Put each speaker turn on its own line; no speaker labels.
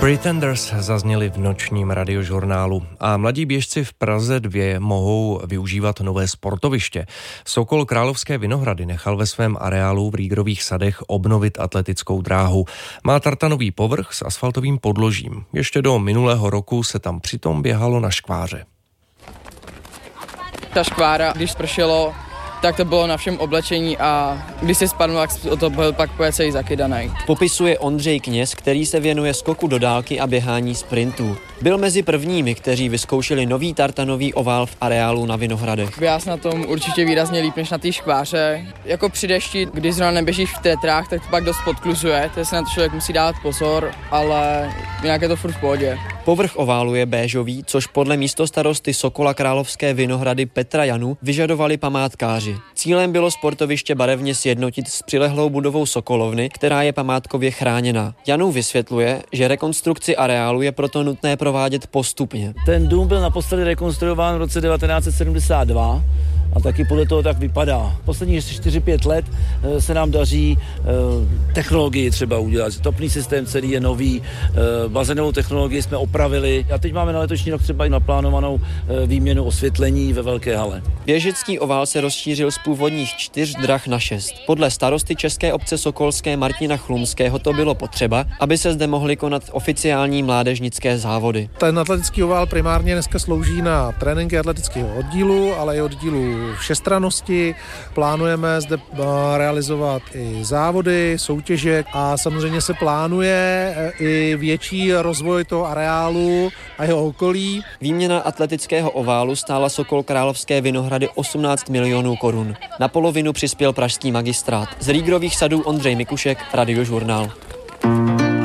Pretenders zazněli v nočním radiožurnálu a mladí běžci v Praze 2 mohou využívat nové sportoviště. Sokol Královské Vinohrady nechal ve svém areálu v Rýgrových sadech obnovit atletickou dráhu. Má tartanový povrch s asfaltovým podložím. Ještě do minulého roku se tam přitom běhalo na škváře.
Ta škvára, když spršelo, tak to bylo na všem oblečení a když se spadl, tak to byl pak celý zakydaný.
Popisuje Ondřej Kněz, který se věnuje skoku do dálky a běhání sprintů. Byl mezi prvními, kteří vyzkoušeli nový tartanový ovál v areálu na Vinohradech.
Já jsem na tom určitě výrazně líp než na té škváře. Jako při dešti, když zrovna neběžíš v tetrách, tak to pak dost podkluzuje, takže se na to člověk musí dát pozor, ale jinak je to furt v pohodě.
Povrch oválu je béžový, což podle místostarosty Sokola Královské Vinohrady Petra Janu vyžadovali památkáři. Cílem bylo sportoviště barevně sjednotit s přilehlou budovou Sokolovny, která je památkově chráněná. Janu vysvětluje, že rekonstrukci areálu je proto nutné provádět postupně.
Ten dům byl naposledy rekonstruován v roce 1972 a taky podle toho tak vypadá. Posledních 4-5 let se nám daří technologii třeba udělat. Topný systém celý je nový, bazénovou technologii jsme opravili a teď máme na letošní rok třeba i naplánovanou výměnu osvětlení ve velké hale.
Běžecký ovál se rozšířil z původních 4 drah na 6. Podle starosty České obce Sokolské Martina Chlumského to bylo potřeba, aby se zde mohly konat oficiální mládežnické závody.
Ten atletický ovál primárně dneska slouží na tréninky atletického oddílu, ale i oddílu všestrannosti. Plánujeme zde realizovat i závody, soutěže a samozřejmě se plánuje i větší rozvoj toho areálu a jeho okolí.
Výměna atletického oválu stála Sokol Královské Vinohrady 18 milionů korun. Na polovinu přispěl pražský magistrát. Z Rýgrových sadů Ondřej Mikušek, Radiožurnál.